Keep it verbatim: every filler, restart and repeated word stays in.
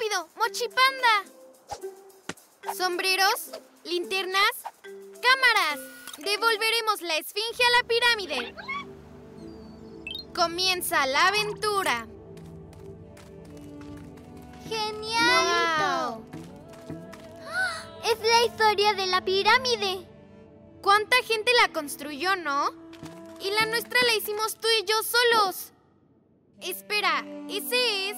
rápido! ¡Mochipanda! Sombreros, linternas, cámaras. Devolveremos la esfinge a la pirámide. Comienza la aventura. ¡Genial! ¡Wow! Es la historia de la pirámide. ¿Cuánta gente la construyó, no? Y la nuestra la hicimos tú y yo solos. Espera, ese es